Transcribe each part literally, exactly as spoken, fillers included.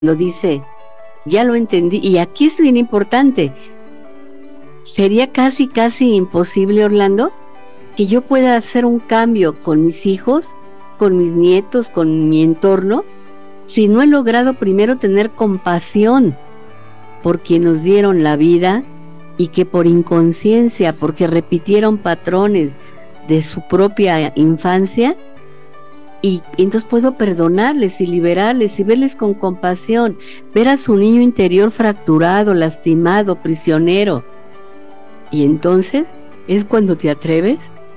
dice, ya lo entendí, y aquí es bien importante, sería casi, casi imposible, Orlando, que yo pueda hacer un cambio con mis hijos, con mis nietos, con mi entorno, si no he logrado primero tener compasión por quienes nos dieron la vida y que por inconsciencia, porque repitieron patrones de su propia infancia, y entonces puedo perdonarles y liberarles y verles con compasión, ver a su niño interior fracturado, lastimado, prisionero. Y entonces es cuando te atreves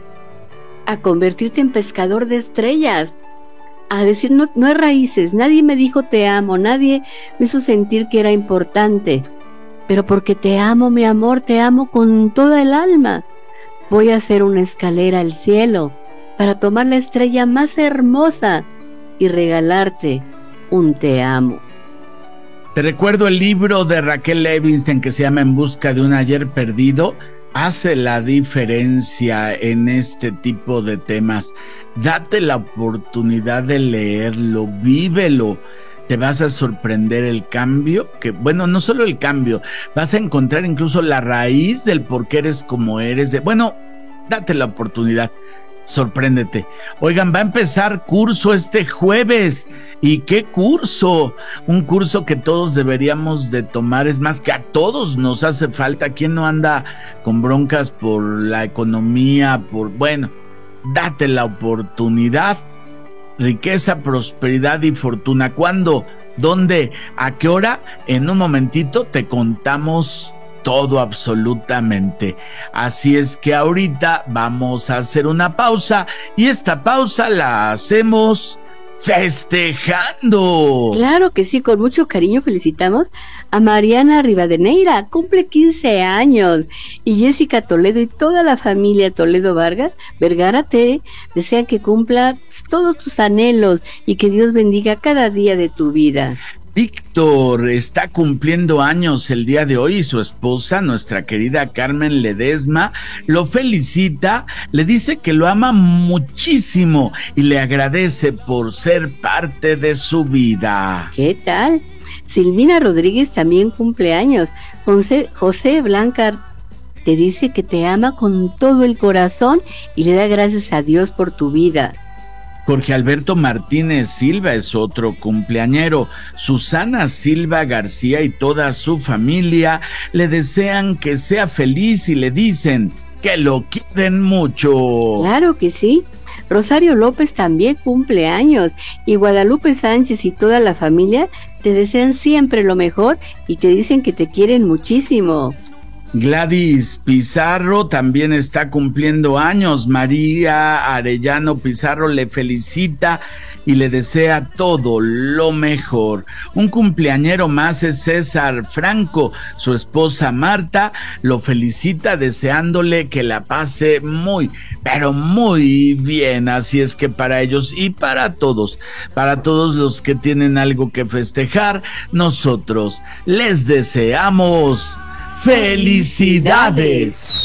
a convertirte en pescador de estrellas, a decir, no, no hay raíces, nadie me dijo te amo, nadie me hizo sentir que era importante, pero porque te amo, mi amor, te amo con toda el alma. Voy a hacer una escalera al cielo para tomar la estrella más hermosa y regalarte un te amo. Te recuerdo el libro de Raquel Levingston que se llama En busca de un ayer perdido. Hace la diferencia en este tipo de temas. Date la oportunidad de leerlo, vívelo. Te vas a sorprender el cambio, que bueno, no solo el cambio, vas a encontrar incluso la raíz del por qué eres como eres. De, bueno, date la oportunidad. Sorpréndete. Oigan, va a empezar curso este jueves. ¿Y qué curso? Un curso que todos deberíamos de tomar. Es más, que a todos nos hace falta. ¿Quién no anda con broncas por la economía? Por bueno, date la oportunidad. Riqueza, prosperidad y fortuna. ¿Cuándo? ¿Dónde? ¿A qué hora? En un momentito te contamos todo, absolutamente. Así es que ahorita vamos a hacer una pausa y esta pausa la hacemos festejando. Claro que sí, con mucho cariño felicitamos a Mariana Rivadeneira, cumple quince años, y Jessica Toledo y toda la familia Toledo Vargas, Vergara, te desean que cumplas todos tus anhelos y que Dios bendiga cada día de tu vida. Víctor está cumpliendo años el día de hoy y su esposa, nuestra querida Carmen Ledesma, lo felicita, le dice que lo ama muchísimo y le agradece por ser parte de su vida. ¿Qué tal? Silvina Rodríguez también cumple años. José, José Blanca te dice que te ama con todo el corazón y le da gracias a Dios por tu vida. Jorge Alberto Martínez Silva es otro cumpleañero. Susana Silva García y toda su familia le desean que sea feliz y le dicen que lo quieren mucho. Claro que sí. Rosario López también cumple años y Guadalupe Sánchez y toda la familia te desean siempre lo mejor y te dicen que te quieren muchísimo. Gladys Pizarro también está cumpliendo años. María Arellano Pizarro le felicita y le desea todo lo mejor. Un cumpleañero más es César Franco. Su esposa Marta lo felicita deseándole que la pase muy, pero muy bien. Así es que para ellos y para todos, para todos los que tienen algo que festejar, nosotros les deseamos ¡felicidades!